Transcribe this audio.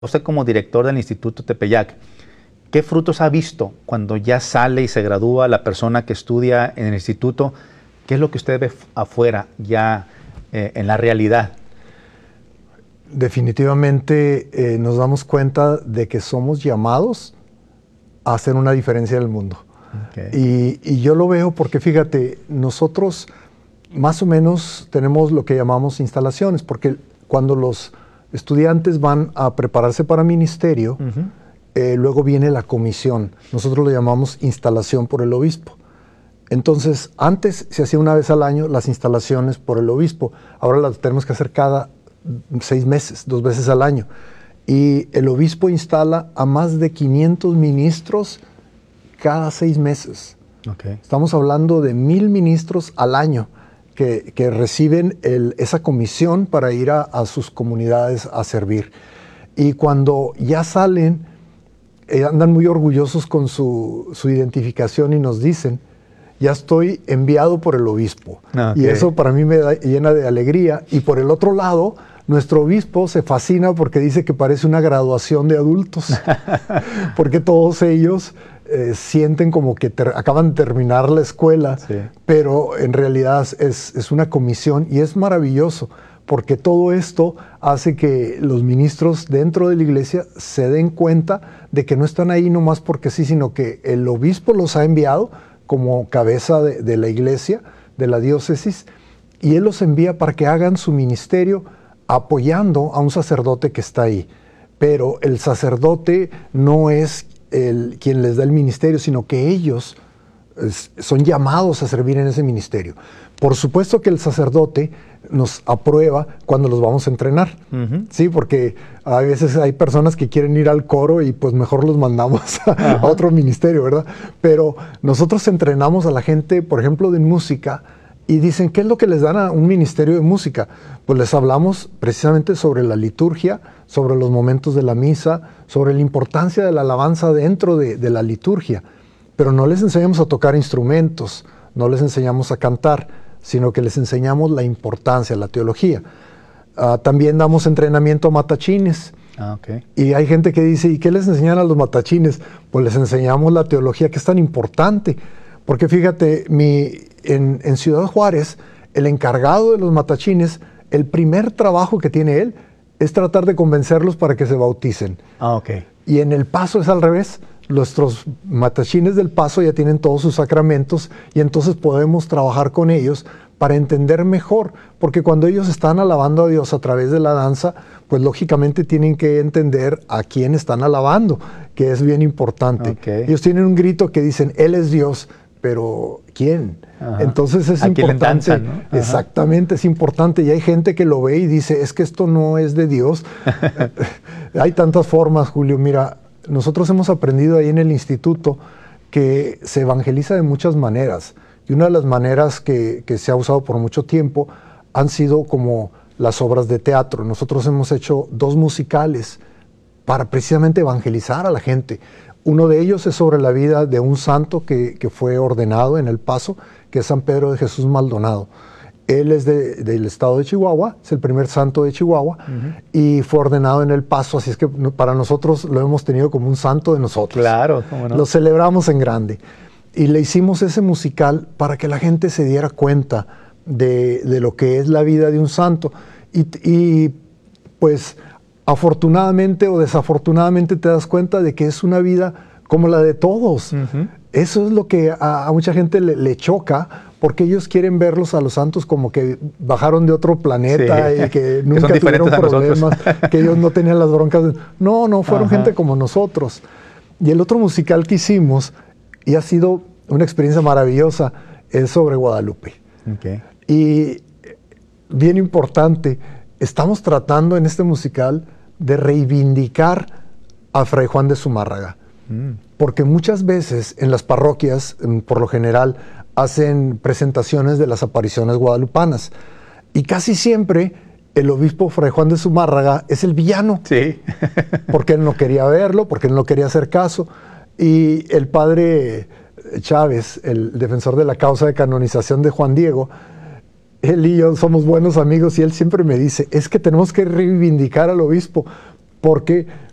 Usted como director del Instituto Tepeyac, ¿qué frutos ha visto cuando ya sale y se gradúa la persona que estudia en el instituto? ¿Qué es lo que usted ve afuera ya en la realidad? Definitivamente nos damos cuenta de que somos llamados a hacer una diferencia en el mundo. Okay. Y yo lo veo porque, fíjate, nosotros más o menos tenemos lo que llamamos instalaciones, porque cuando los estudiantes van a prepararse para ministerio, luego viene la comisión. Nosotros lo llamamos instalación por el obispo. Entonces, antes se hacía una vez al año las instalaciones por el obispo. Ahora las tenemos que hacer cada 6 meses, 2 veces al año. Y el obispo instala a más de 500 ministros cada 6 meses. Okay. Estamos hablando de 1000 ministros al año que reciben esa comisión para ir a sus comunidades a servir. Y cuando ya salen, andan muy orgullosos con su identificación y nos dicen: ya estoy enviado por el obispo. Okay. Y eso para mí me llena de alegría. Y por el otro lado, nuestro obispo se fascina porque dice que parece una graduación de adultos, porque todos ellos sienten como que acaban de terminar la escuela, sí, pero en realidad es una comisión, y es maravilloso, porque todo esto hace que los ministros dentro de la iglesia se den cuenta de que no están ahí nomás porque sí, sino que el obispo los ha enviado como cabeza de la iglesia, de la diócesis, y él los envía para que hagan su ministerio apoyando a un sacerdote que está ahí. Pero el sacerdote no es quien les da el ministerio, sino que ellos son llamados a servir en ese ministerio. Por supuesto que el sacerdote nos aprueba cuando los vamos a entrenar, ¿sí? Porque a veces hay personas que quieren ir al coro y pues mejor los mandamos a otro ministerio, ¿verdad? Pero nosotros entrenamos a la gente, por ejemplo, de música, y dicen: ¿qué es lo que les dan a un ministerio de música? Pues les hablamos precisamente sobre la liturgia, sobre los momentos de la misa, sobre la importancia de la alabanza dentro de la liturgia. Pero no les enseñamos a tocar instrumentos, no les enseñamos a cantar, sino que les enseñamos la importancia, la teología. También damos entrenamiento a matachines. Okay. Y hay gente que dice: ¿y qué les enseñan a los matachines? Pues les enseñamos la teología, que es tan importante. Porque fíjate, en Ciudad Juárez, el encargado de los matachines, el primer trabajo que tiene él es tratar de convencerlos para que se bauticen. Okay. Y en El Paso es al revés. Nuestros matachines del Paso ya tienen todos sus sacramentos, y entonces podemos trabajar con ellos para entender mejor, porque cuando ellos están alabando a Dios a través de la danza, pues lógicamente tienen que entender a quién están alabando, que es bien importante. Okay. Ellos tienen un grito que dicen: Él es Dios, pero ¿quién? Ajá. Entonces es importante. Danzan, ¿no? Exactamente, es importante. Y hay gente que lo ve y dice: es que esto no es de Dios. Hay tantas formas, Julio. Mira, nosotros hemos aprendido ahí en el instituto que se evangeliza de muchas maneras. Y una de las maneras que se ha usado por mucho tiempo han sido como las obras de teatro. Nosotros hemos hecho 2 musicales para precisamente evangelizar a la gente. Uno de ellos es sobre la vida de un santo que fue ordenado en El Paso, que es San Pedro de Jesús Maldonado. Él es del estado de Chihuahua, es el primer santo de Chihuahua, y fue ordenado en El Paso, así es que para nosotros lo hemos tenido como un santo de nosotros. Claro, cómo no. Lo celebramos en grande. Y le hicimos ese musical para que la gente se diera cuenta de lo que es la vida de un santo. Y pues afortunadamente o desafortunadamente te das cuenta de que es una vida como la de todos. Eso es lo que a mucha gente le choca, porque ellos quieren verlos a los santos como que bajaron de otro planeta, sí, y que nunca tuvieron problemas, que ellos no tenían las broncas. No, fueron gente como nosotros. Y el otro musical que hicimos, y ha sido una experiencia maravillosa, es sobre Guadalupe. Okay. Y bien importante, estamos tratando en este musical de reivindicar a Fray Juan de Zumárraga. Porque muchas veces en las parroquias, por lo general, hacen presentaciones de las apariciones guadalupanas. Y casi siempre el obispo Fray Juan de Zumárraga es el villano. Sí. Porque él no quería verlo, porque él no quería hacer caso. Y el padre Chávez, el defensor de la causa de canonización de Juan Diego, él y yo somos buenos amigos, y él siempre me dice: es que tenemos que reivindicar al obispo, porque